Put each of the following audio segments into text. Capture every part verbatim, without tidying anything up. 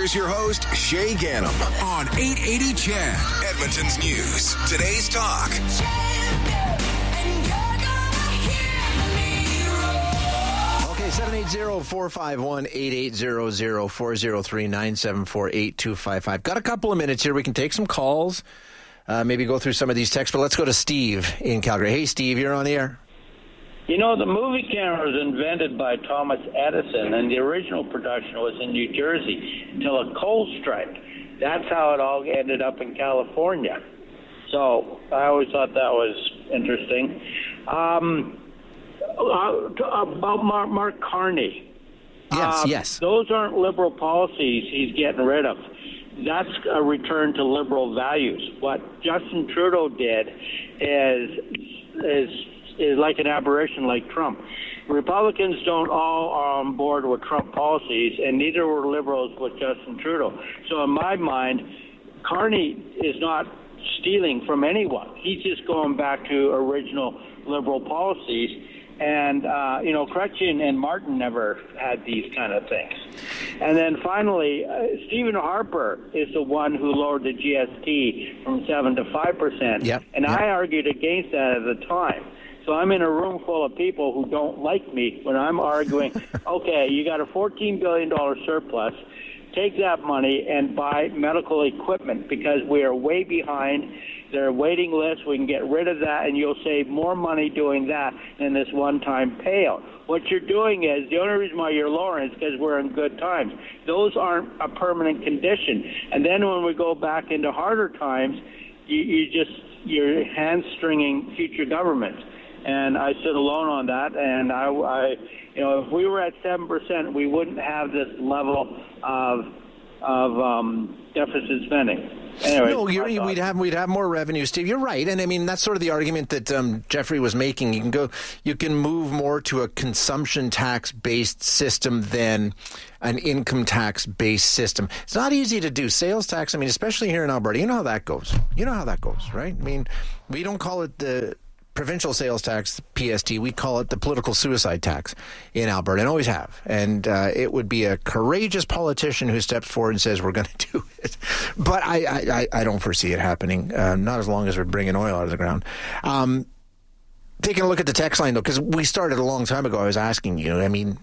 Here's your host, Shay Ganem, on eight eighty C H E D, Edmonton's News. Today's Talk. Okay, seven eight zero, four five one, eight eight zero zero, four zero three, nine seven four, eight two five five. Got a couple of minutes here. We can take some calls, uh, maybe go through some of these texts, but let's go to Steve in Calgary. Hey, Steve, you're on the air. You know, the movie camera was invented by Thomas Edison, and the original production was in New Jersey until a coal strike. That's how it all ended up in California. So I always thought that was interesting. Um, uh, about Mark, Mark Carney. Yes, um, yes. Those aren't liberal policies he's getting rid of. That's a return to liberal values. What Justin Trudeau did is is is like an aberration like Trump. Republicans don't all are on board with Trump policies, and neither were liberals with Justin Trudeau. So in my mind, Carney is not stealing from anyone. He's just going back to original liberal policies. And, uh, you know, Chrétien and Martin never had these kind of things. And then finally, uh, Stephen Harper is the one who lowered the G S T from seven to five percent. Yep. And yep. I argued against that at the time. So I'm in a room full of people who don't like me when I'm arguing, okay, you got a fourteen billion dollars surplus. Take that money and buy medical equipment because we are way behind. There are waiting lists. We can get rid of that, and you'll save more money doing that than this one-time payout. What you're doing is, the only reason why you're lowering is because we're in good times. Those aren't a permanent condition. And then when we go back into harder times, you, you just, you're hamstringing future governments. And I stood alone on that, and I, I, you know, if we were at seven percent, we wouldn't have this level of of um, deficit spending. Anyway, no, you're, we'd have we'd have more revenue, Steve. You're right, and I mean that's sort of the argument that um, Jeffrey was making. You can go, you can move more to a consumption tax based system than an income tax based system. It's not easy to do. Sales tax, I mean, especially here in Alberta, you know how that goes. You know how that goes, right? I mean, we don't call it the provincial sales tax, P S T, we call it the political suicide tax in Alberta, and always have. And uh, it would be a courageous politician who steps forward and says, we're going to do it. But I, I, I don't foresee it happening, uh, not as long as we're bringing oil out of the ground. Um, taking a look at the text line, though, because we started a long time ago, I was asking you, I mean,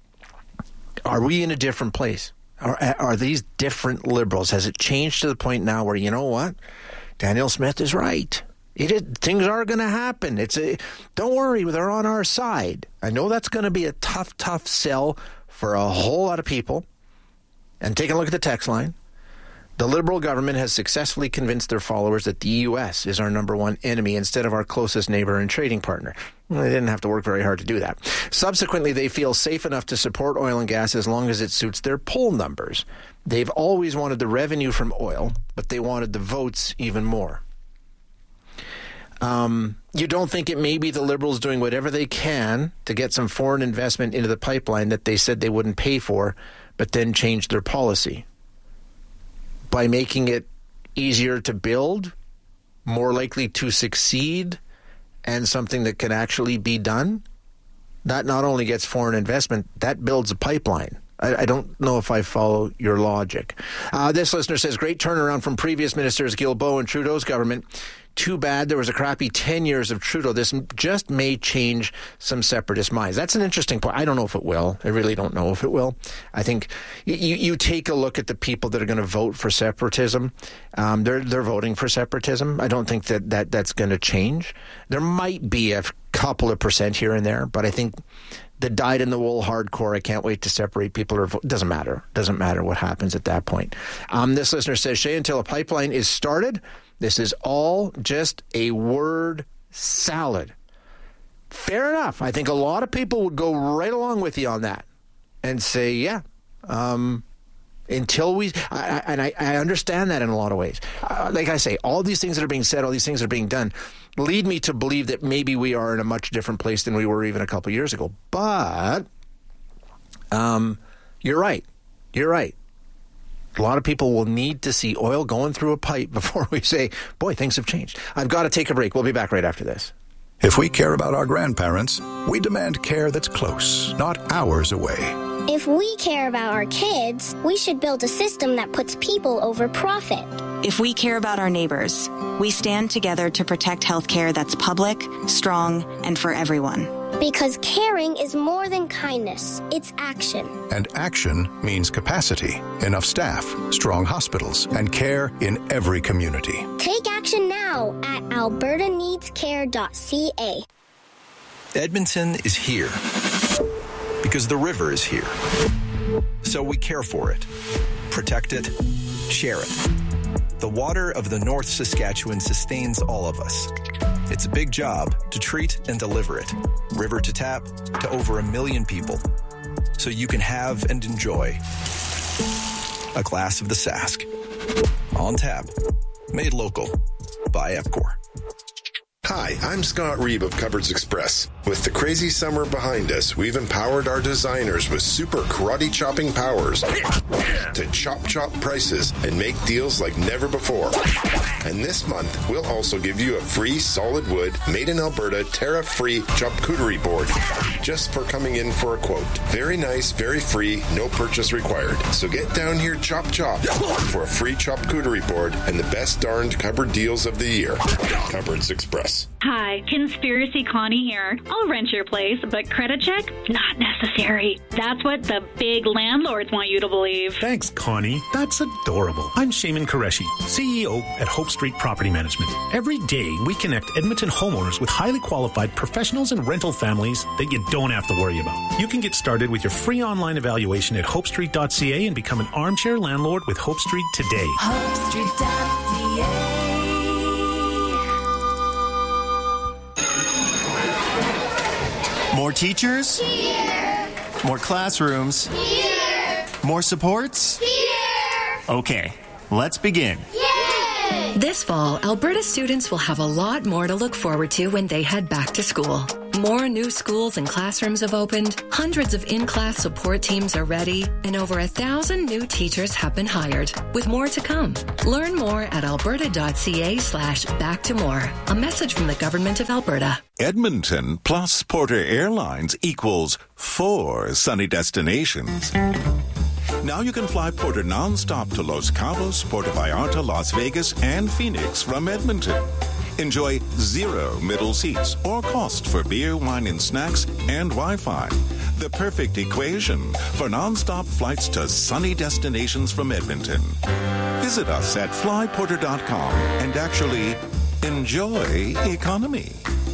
are we in a different place? Are, are these different liberals? Has it changed to the point now where, you know what, Danielle Smith is right? It is, things are going to happen. It's a, don't worry, they're on our side. I know that's going to be a tough, tough sell for a whole lot of people. And taking a look at the text line, the Liberal government has successfully convinced their followers that the U S is our number one enemy instead of our closest neighbor and trading partner. Well, they didn't have to work very hard to do that. Subsequently, they feel safe enough to support oil and gas as long as it suits their poll numbers. They've always wanted the revenue from oil, but they wanted the votes even more. Um, you don't think it may be the Liberals doing whatever they can to get some foreign investment into the pipeline that they said they wouldn't pay for, but then changed their policy by making it easier to build, more likely to succeed, and something that can actually be done? That not only gets foreign investment, that builds a pipeline. I, I don't know if I follow your logic. Uh, this listener says, great turnaround from previous ministers Guilbeault and Trudeau's government. Too bad there was a crappy ten years of Trudeau. This just may change some separatist minds. That's an interesting point. I don't know if it will. I really don't know if it will. I think you, you take a look at the people that are going to vote for separatism. Um, they're they're voting for separatism. I don't think that, that that's going to change. There might be a couple of percent here and there, but I think the dyed-in-the-wool hardcore, I can't wait to separate people. Or doesn't matter. Doesn't matter what happens at that point. Um, this listener says, Shay, until a pipeline is started, this is all just a word salad. Fair enough. I think a lot of people would go right along with you on that and say, yeah, um, until we, I, and I, I understand that in a lot of ways. Uh, like I say, all these things that are being said, all these things that are being done, lead me to believe that maybe we are in a much different place than we were even a couple of years ago. But um, you're right. You're right. A lot of people will need to see oil going through a pipe before we say, boy, things have changed. I've got to take a break. We'll be back right after this. If we care about our grandparents, we demand care that's close, not hours away. If we care about our kids, we should build a system that puts people over profit. If we care about our neighbors, we stand together to protect healthcare that's public, strong, and for everyone. Because caring is more than kindness, it's action. And action means capacity, enough staff, strong hospitals, and care in every community. Take action now at alberta needs care dot c a. Edmonton is here because the river is here. So we care for it, protect it, share it. The water of the North Saskatchewan sustains all of us. It's a big job to treat and deliver it, river to tap, to over a million people, so you can have and enjoy a glass of the Sask. On tap, made local by Epcor. Hi, I'm Scott Reeb of Cupboards Express. With the crazy summer behind us, we've empowered our designers with super karate chopping powers to chop chop prices and make deals like never before. And this month, we'll also give you a free solid wood, made in Alberta, tariff-free charcuterie board just for coming in for a quote. Very nice, very free, no purchase required. So get down here, chop chop, for a free charcuterie board and the best darned cupboard deals of the year. Cupboards Express. Hi, Conspiracy Connie here. I'll rent your place, but credit check? Not necessary. That's what the big landlords want you to believe. Thanks, Connie. That's adorable. I'm Shaman Qureshi, C E O at Hope Street Property Management. Every day, we connect Edmonton homeowners with highly qualified professionals and rental families that you don't have to worry about. You can get started with your free online evaluation at hope street dot c a and become an armchair landlord with Hope Street today. hope street dot c a. More teachers? Here. More classrooms? Here. More supports? Here. Okay, let's begin. Yay! This fall, Alberta students will have a lot more to look forward to when they head back to school. More new schools and classrooms have opened, hundreds of in-class support teams are ready, and over a thousand new teachers have been hired, with more to come. Learn more at alberta dot c a slash back to more. A message from the Government of Alberta. Edmonton plus Porter Airlines equals four sunny destinations. Now you can fly Porter non-stop to Los Cabos, Puerto Vallarta, Las Vegas, and Phoenix from Edmonton. Enjoy zero middle seats or cost for beer, wine, and snacks and Wi-Fi. The perfect equation for non-stop flights to sunny destinations from Edmonton. Visit us at fly porter dot com and actually enjoy economy.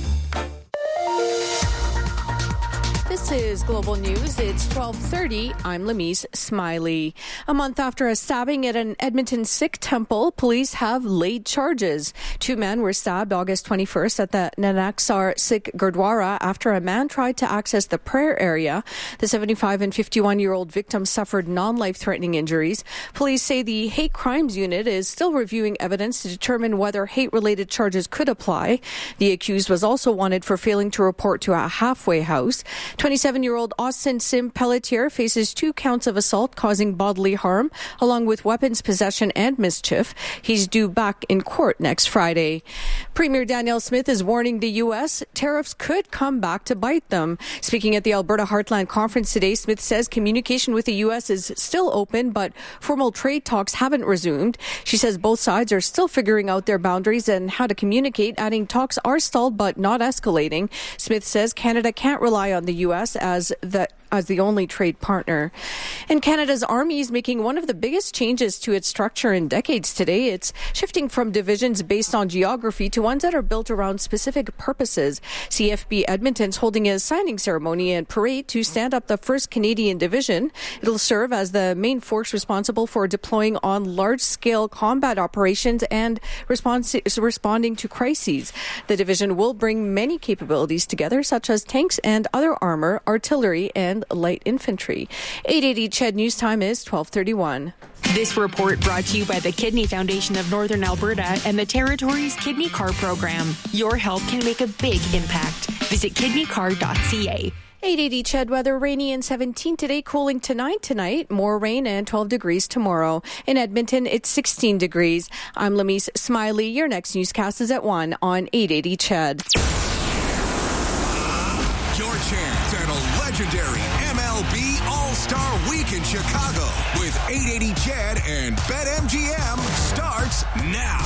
This is Global News. It's twelve thirty. I'm Lamise Smiley. A month after a stabbing at an Edmonton Sikh temple, police have laid charges. Two men were stabbed August twenty-first at the Nanaksar Sikh Gurdwara after a man tried to access the prayer area. The seventy-five and fifty-one-year-old victims suffered non-life-threatening injuries. Police say the Hate Crimes Unit is still reviewing evidence to determine whether hate-related charges could apply. The accused was also wanted for failing to report to a halfway house. twenty-seven-year-old Austin Sim Pelletier faces two counts of assault causing bodily harm, along with weapons possession and mischief. He's due back in court next Friday. Premier Danielle Smith is warning the U S tariffs could come back to bite them. Speaking at the Alberta Heartland Conference today, Smith says communication with the U S is still open, but formal trade talks haven't resumed. She says both sides are still figuring out their boundaries and how to communicate, adding talks are stalled but not escalating. Smith says Canada can't rely on the U S as the as the only trade partner. And Canada's Army is making one of the biggest changes to its structure in decades today. It's shifting from divisions based on geography to ones that are built around specific purposes. C F B Edmonton's holding a signing ceremony and parade to stand up the first Canadian Division. It'll serve as the main force responsible for deploying on large-scale combat operations and response, responding to crises. The division will bring many capabilities together, such as tanks and other armor, artillery, and light infantry. eight eighty C H E D News Time is twelve thirty-one. This report brought to you by the Kidney Foundation of Northern Alberta and the Territory's Kidney Card program. Your help can make a big impact. Visit kidney card dot c a. eight eighty C H E D weather, rainy and seventeen today, cooling to nine tonight, more rain and twelve degrees tomorrow. In Edmonton, it's sixteen degrees. I'm Lamise Smiley. Your next newscast is at one on eight eighty C H E D. Your chance at a legendary M L B All All-Star Week in Chicago with eight eighty C H E D and BetMGM starts now.